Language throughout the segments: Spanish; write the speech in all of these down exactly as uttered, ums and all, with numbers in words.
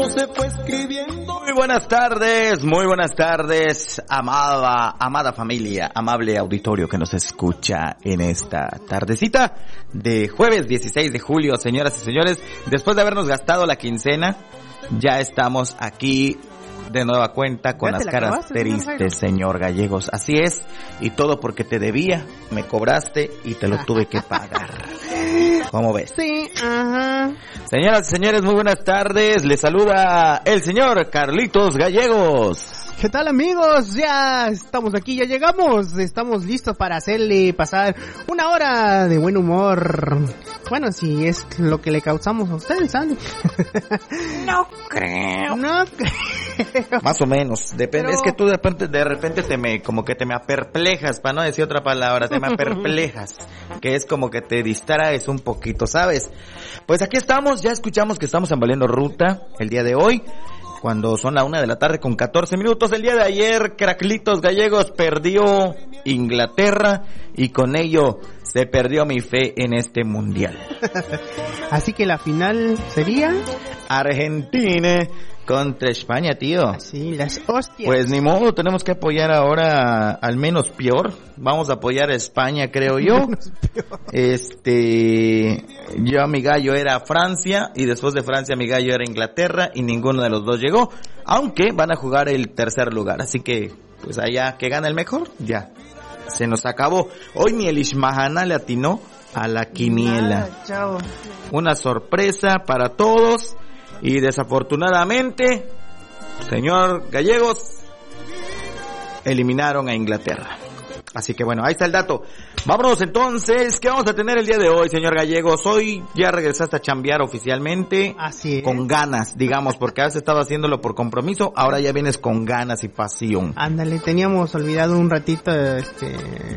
se fue escribiendo. Muy buenas tardes, muy buenas tardes, amada, amada familia, amable auditorio que nos escucha en esta tardecita de jueves dieciséis de julio, señoras y señores. Después de habernos gastado la quincena, ya estamos aquí de nueva cuenta con las caras tristes, señor Gallegos. Así es, y todo porque te debía, me cobraste y te lo tuve que pagar. ¿Cómo ves? Sí, ajá. Señoras y señores, muy buenas tardes. Les saluda el señor Carlitos Gallegos. ¿Qué tal, amigos? Ya estamos aquí, ya llegamos. Estamos listos para hacerle pasar una hora de buen humor. Bueno, si es lo que le causamos a ustedes, ¿saben? No creo. No creo. Más o menos. Depende. Pero... Es que tú de repente, de repente te me, como que te me aperplejas, para no decir otra palabra, te me aperplejas. Que es como que te distraes un poquito, ¿sabes? Pues aquí estamos, ya escuchamos que estamos en Valiendo Ruta el día de hoy. Cuando son la una de la tarde con catorce minutos. El día de ayer, Carlitos Gallegos perdió Inglaterra y con ello se perdió mi fe en este mundial. Así que la final sería Argentina contra España, tío. Así, las hostias. Pues ni modo, tenemos que apoyar ahora al menos peor. Vamos a apoyar a España, creo yo. Este, yo mi gallo era Francia y después de Francia mi gallo era Inglaterra y ninguno de los dos llegó, aunque van a jugar el tercer lugar, así que pues allá que gana el mejor, ya. Se nos acabó. Hoy ni el Ishmahana le atinó a la quiniela. Nada, chao. Una sorpresa para todos. Y desafortunadamente, señor Gallegos, eliminaron a Inglaterra. Así que bueno, ahí está el dato. Vámonos entonces, ¿qué vamos a tener el día de hoy, señor Gallegos? Hoy ya regresaste a chambear oficialmente. Así es. Con ganas, digamos, porque has estado haciéndolo por compromiso, ahora ya vienes con ganas y pasión. Ándale, teníamos olvidado un ratito este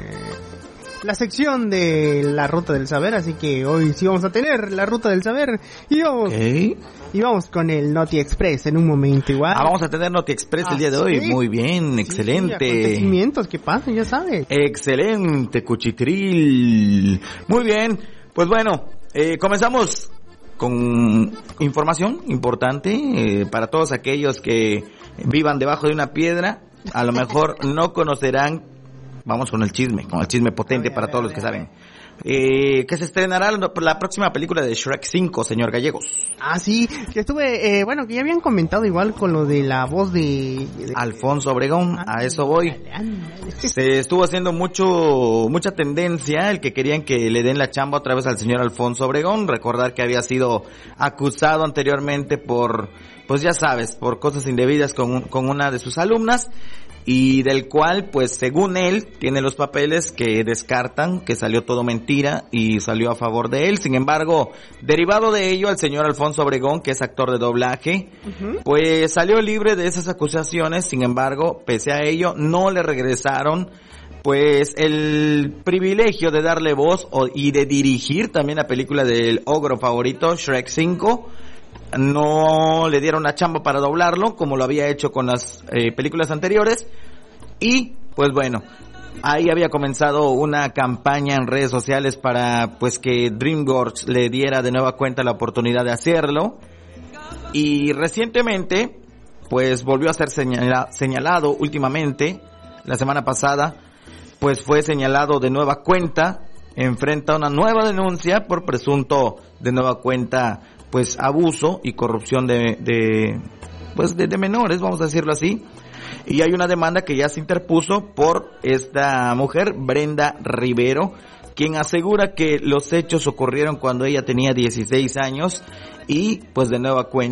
la sección de la Ruta del Saber, así que hoy sí vamos a tener la Ruta del Saber. Y vamos, okay. y vamos con el Noti Express en un momento igual. Ah, vamos a tener Noti Express ah, el día de ¿sí? hoy. Muy bien, sí, excelente. Acontecimientos que pasan, ya sabes. Excelente, cuchitril. Muy bien, pues bueno, eh, comenzamos con información importante eh, para todos aquellos que vivan debajo de una piedra. A lo mejor no conocerán. Vamos con el chisme, con el chisme potente ver, para ver, todos ver, los que saben. Eh, que se estrenará la, la próxima película de Shrek cinco, señor Gallegos. Ah, sí, que estuve, eh, bueno, que ya habían comentado igual con lo de la voz de... de Alfonso Obregón, ah, a eso voy. Ándale, ándale. Se estuvo haciendo mucho, mucha tendencia el que querían que le den la chamba otra vez al señor Alfonso Obregón. Recordar que había sido acusado anteriormente por, pues ya sabes, por cosas indebidas con, con una de sus alumnas. Y del cual, pues según él, tiene los papeles que descartan, que salió todo mentira y salió a favor de él. Sin embargo, derivado de ello, el señor Alfonso Obregón, que es actor de doblaje, uh-huh. pues salió libre de esas acusaciones. Sin embargo, pese a ello, no le regresaron pues el privilegio de darle voz o, y de dirigir también la película del ogro favorito, Shrek cinco. No le dieron la chamba para doblarlo como lo había hecho con las eh, películas anteriores. Y pues bueno, ahí había comenzado una campaña en redes sociales para pues que DreamWorks le diera de nueva cuenta la oportunidad de hacerlo. Y recientemente pues volvió a ser señala, señalado últimamente, la semana pasada, pues fue señalado de nueva cuenta, enfrenta una nueva denuncia por presunto de nueva cuenta pues abuso y corrupción de, de pues de, de menores, vamos a decirlo así. Y hay una demanda que ya se interpuso por esta mujer, Brenda Rivero, quien asegura que los hechos ocurrieron cuando ella tenía dieciséis años y pues de nueva cuenta